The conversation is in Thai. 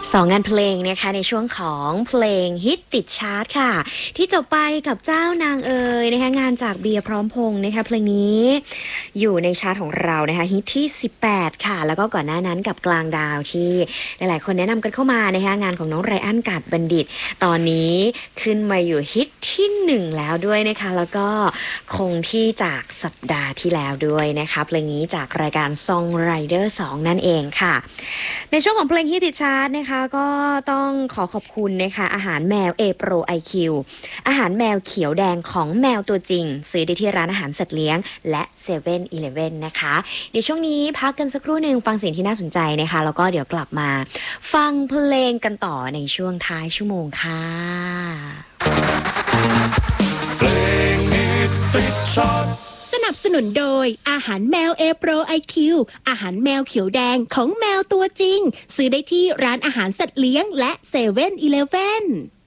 งานเพลงนะคะในช่วงของเพลงฮิตติดชาร์ตค่ะที่จบไปกับเจ้านางเอ๋ยนะคะงานจากเบียร์พร้อมพงษ์นะคะเพลงนี้อยู่ในชาร์ตของเรานะคะฮิตที่18ค่ะแล้วก็ก่อนหน้านั้นกับกลางดาวที่หลายๆคนแนะนำกันเข้ามานะคะงานของน้องไรอันกาดบัณฑิตตอนนี้ขึ้นมาอยู่ฮิตที่1แล้วด้วยนะคะแล้วก็คงที่จากสัปดาห์ที่แล้วด้วยนะคะเพลงนี้จากรายการ Songwriter 2 นั่นเองค่ะในช่วงของเพลงฮิตติดชาร์ตนะคะก็ต้องขอบคุณนะคะอาหารแมว A Pro IQ อาหารแมวเขียวแดงของแมวตัวจริงซื้อได้ที่ร้านอาหารสัตว์เลี้ยงและ7-Eleven นะคะเดี๋ยวช่วงนี้พักกันสักครู่หนึ่งฟังสิ่งที่น่าสนใจนะคะแล้วก็เดี๋ยวกลับมาฟังเพลงกันต่อในช่วงท้ายชั่วโมงค่ะเพลงฮิตติดชาร์ตสนับสนุนโดยอาหารแมว A Pro IQ อาหารแมวเขียวแดงของแมวตัวจริงซื้อได้ที่ร้านอาหารสัตว์เลี้ยงและ7-Eleven